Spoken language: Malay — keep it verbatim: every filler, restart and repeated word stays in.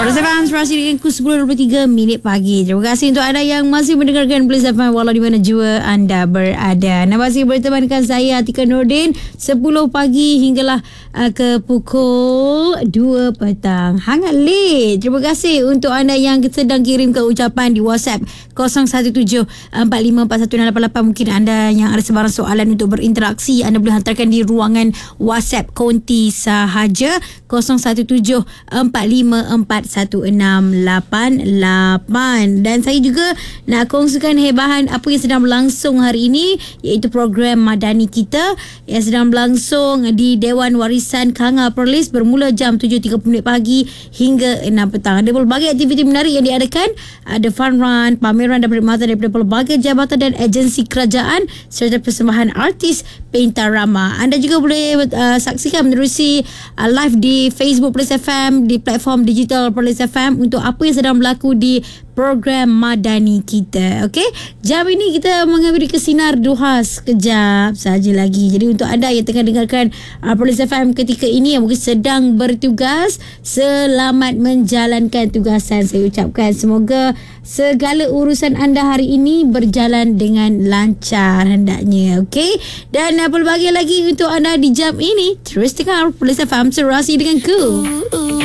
Police F M Inspirasi dengan pukul sepuluh dua puluh tiga minit pagi. Terima kasih untuk anda yang masih mendengarkan Police F M walau di mana jua anda berada. Anda masih berteman dengan saya Atika Nordin sepuluh pagi hinggalah uh, ke pukul dua petang. Hangat late. Terima kasih untuk anda yang sedang kirimkan ucapan di WhatsApp kosong satu tujuh empat lima empat satu enam lapan lapan. Mungkin anda yang ada sebarang soalan untuk berinteraksi, anda boleh hantarkan di ruangan WhatsApp konti sahaja kosong satu tujuh empat lima empat satu enam lapan lapan. Dan saya juga nak kongsikan hebahan apa yang sedang berlangsung hari ini, iaitu program Madani kita yang sedang berlangsung di Dewan Warisan Kanga Perlis bermula jam tujuh tiga puluh minit pagi hingga enam petang. Ada pelbagai aktiviti menarik yang diadakan. Ada fun run, pameran dan perkhidmatan daripada pelbagai jabatan dan agensi kerajaan serta persembahan artis pentarama. Anda juga boleh uh, saksikan menerusi uh, live di Facebook Police F M, di platform digital Police F M untuk apa yang sedang berlaku di program Madani kita. Okey, jam ini kita mengambil kesinar duha sekejap saja lagi. Jadi untuk anda yang tengah dengarkan uh, Police F M ketika ini yang mungkin sedang bertugas, selamat menjalankan tugasan. Saya ucapkan semoga segala urusan anda hari ini berjalan dengan lancar hendaknya. Okey, dan uh, pelbagai lagi untuk anda di jam ini. Terus dengar Police F M Inspirasi dengan ku.